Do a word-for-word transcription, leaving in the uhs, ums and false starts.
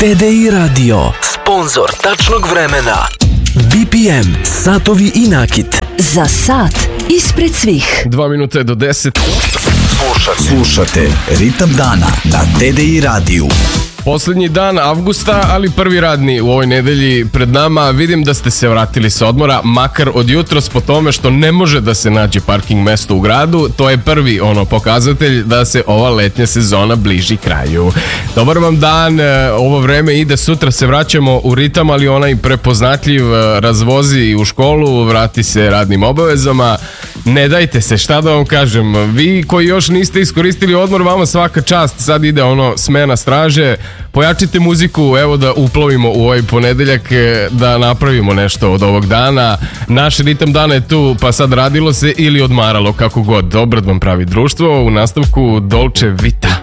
T D I Radio, sponzor tačnog vremena. B P M, satovi i nakit. Za sat ispred svih. Dva minute do deset. Slušate, Slušate Ritam dana na T D I radiju. Poslednji dan avgusta, ali prvi radni u ovoj nedelji pred nama. Vidim da ste se vratili sa odmora, makar od jutros, po tome što ne može da se nađe parking mesto u gradu. To je prvi ono pokazatelj da se ova letnja sezona bliži kraju. Dobar vam dan, ovo vreme ide, sutra se vraćamo u ritam, ali onaj prepoznatljiv razvozi u školu, vrati se radnim obavezama. Ne dajte se, šta da vam kažem, vi koji još niste iskoristili odmor, vama svaka čast, sad ide ono smena straže. Pojačite muziku, evo da uplovimo u ovaj ponedeljak, da napravimo nešto od ovog dana. Naš ritam dana je tu, pa sad radilo se ili odmaralo, kako god. Dobro vam pravi društvo, u nastavku Dolce Vita.